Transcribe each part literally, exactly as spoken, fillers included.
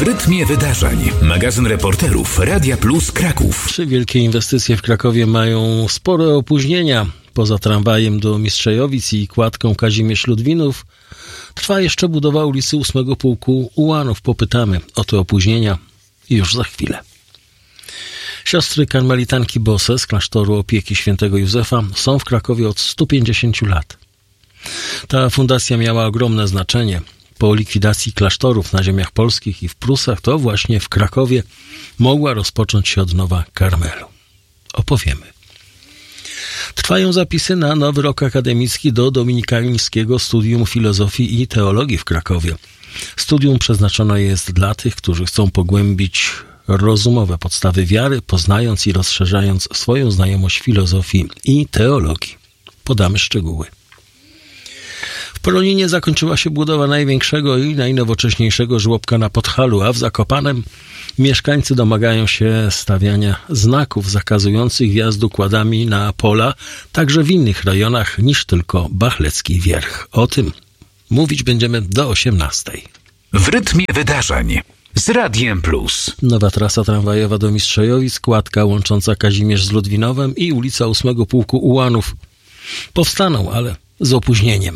rytmie wydarzeń. Magazyn reporterów Radia Plus Kraków. Trzy wielkie inwestycje w Krakowie mają spore opóźnienia. Poza tramwajem do Mistrzejowic i kładką Kazimierz-Ludwinów trwa jeszcze budowa ulicy ósmego Pułku Ułanów. Popytamy o te opóźnienia już za chwilę. Siostry karmelitanki Bosse z klasztoru Opieki Świętego Józefa są w Krakowie od stu pięćdziesięciu lat. Ta fundacja miała ogromne znaczenie. Po likwidacji klasztorów na ziemiach polskich i w Prusach to właśnie w Krakowie mogła rozpocząć się odnowa Karmelu. Opowiemy. Trwają zapisy na nowy rok akademicki do Dominikańskiego Studium Filozofii i Teologii w Krakowie. Studium przeznaczone jest dla tych, którzy chcą pogłębić rozumowe podstawy wiary, poznając i rozszerzając swoją znajomość filozofii i teologii. Podamy szczegóły. W Poloninie zakończyła się budowa największego i najnowocześniejszego żłobka na Podhalu, a w Zakopanem mieszkańcy domagają się stawiania znaków zakazujących wjazdu kładami na pola, także w innych rejonach niż tylko Bachlecki Wierch. O tym mówić będziemy do osiemnastej. W rytmie wydarzeń z Radiem Plus. Nowa trasa tramwajowa do Mistrzejowic, kładka łącząca Kazimierz z Ludwinowem i ulica ósmego Pułku Ułanów powstaną, ale z opóźnieniem.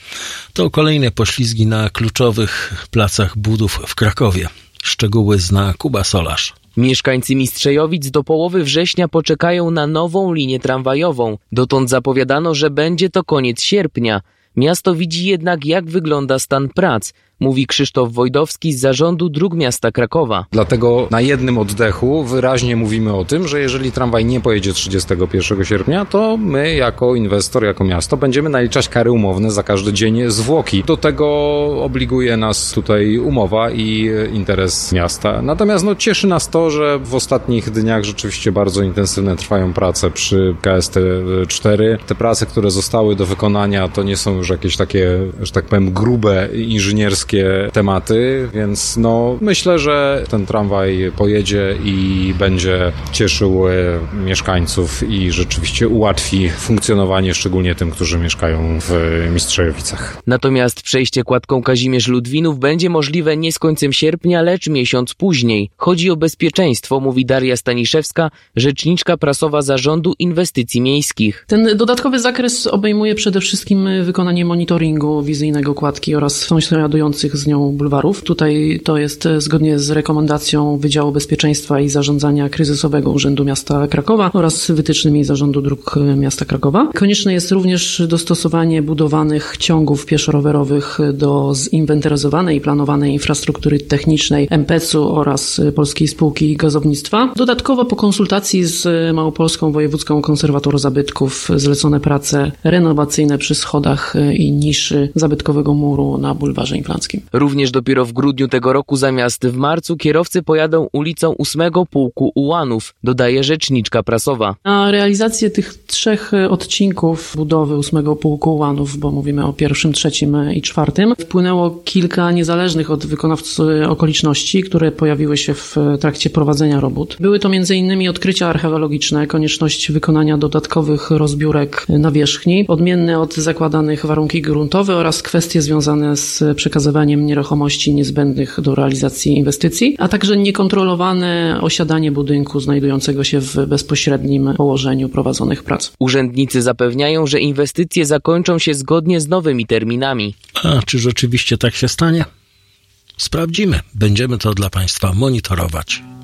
To kolejne poślizgi na kluczowych placach budów w Krakowie. Szczegóły zna Kuba Solarz. Mieszkańcy Mistrzejowic do połowy września poczekają na nową linię tramwajową. Dotąd zapowiadano, że będzie to koniec sierpnia. Miasto widzi jednak, jak wygląda stan prac, mówi Krzysztof Wojdowski z Zarządu Dróg Miasta Krakowa. Dlatego na jednym oddechu wyraźnie mówimy o tym, że jeżeli tramwaj nie pojedzie trzydziestego pierwszego sierpnia, to my jako inwestor, jako miasto będziemy naliczać kary umowne za każdy dzień zwłoki. Do tego obliguje nas tutaj umowa i interes miasta. Natomiast no, cieszy nas to, że w ostatnich dniach rzeczywiście bardzo intensywne trwają prace przy K S T cztery. Te prace, które zostały do wykonania, to nie są już jakieś takie, że tak powiem, grube inżynierskie tematy, więc no myślę, że ten tramwaj pojedzie i będzie cieszył mieszkańców i rzeczywiście ułatwi funkcjonowanie szczególnie tym, którzy mieszkają w Mistrzejowicach. Natomiast przejście kładką Kazimierz-Ludwinów będzie możliwe nie z końcem sierpnia, lecz miesiąc później. Chodzi o bezpieczeństwo, mówi Daria Staniszewska, rzeczniczka prasowa Zarządu Inwestycji Miejskich. Ten dodatkowy zakres obejmuje przede wszystkim wykonanie monitoringu wizyjnego kładki oraz sąsiadujących z nią bulwarów. Tutaj to jest zgodnie z rekomendacją Wydziału Bezpieczeństwa i Zarządzania Kryzysowego Urzędu Miasta Krakowa oraz wytycznymi Zarządu Dróg Miasta Krakowa. Konieczne jest również dostosowanie budowanych ciągów pieszo-rowerowych do zinwentaryzowanej i planowanej infrastruktury technicznej M P C u oraz Polskiej Spółki Gazownictwa. Dodatkowo po konsultacji z Małopolską Wojewódzką Konserwatorą Zabytków zlecone prace renowacyjne przy schodach i niszy zabytkowego muru na bulwarze Inflanckim. Również dopiero w grudniu tego roku zamiast w marcu kierowcy pojadą ulicą ósmego Pułku Ułanów, dodaje rzeczniczka prasowa. Na realizację tych trzech odcinków budowy ósmego Pułku Ułanów, bo mówimy o pierwszym, trzecim i czwartym, wpłynęło kilka niezależnych od wykonawcy okoliczności, które pojawiły się w trakcie prowadzenia robót. Były to między innymi odkrycia archeologiczne, konieczność wykonania dodatkowych rozbiórek nawierzchni, odmienne od zakładanych warunki gruntowe oraz kwestie związane z przekazywaniem nieruchomości niezbędnych do realizacji inwestycji, a także niekontrolowane osiadanie budynku znajdującego się w bezpośrednim położeniu prowadzonych prac. Urzędnicy zapewniają, że inwestycje zakończą się zgodnie z nowymi terminami. A czy rzeczywiście tak się stanie? Sprawdzimy. Będziemy to dla Państwa monitorować.